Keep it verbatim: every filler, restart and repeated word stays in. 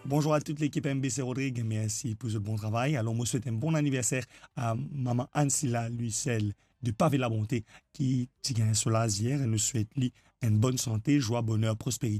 Bonjour à toute l'équipe M B C Rodrigue, merci pour ce bon travail. Alors, moi souhaite un bon anniversaire à maman Ansila Lucelle de Pavé la Bonté qui gagne sur hier et nous souhaite lui une bonne santé, joie, bonheur, prospérité.